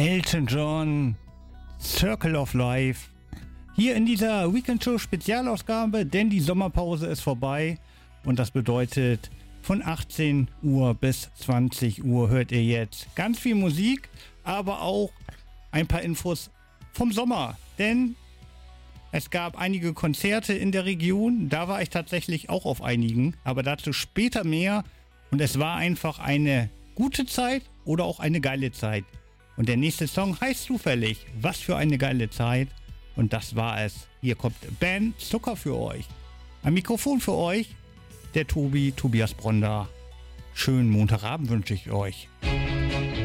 Elton John, Circle of Life. Hier in dieser Weekend Show Spezialausgabe, denn die Sommerpause ist vorbei und das bedeutet, von 18 Uhr bis 20 Uhr hört ihr jetzt ganz viel Musik, aber auch ein paar Infos vom Sommer, denn es gab einige Konzerte in der Region, da war ich tatsächlich auch auf einigen, aber dazu später mehr und es war einfach eine gute Zeit oder auch eine geile Zeit. Und der nächste Song heißt zufällig, was für eine geile Zeit. Und das war es. Hier kommt Ben Zucker für euch. Ein Mikrofon für euch, der Tobias Bronder. Schönen Montagabend wünsche ich euch.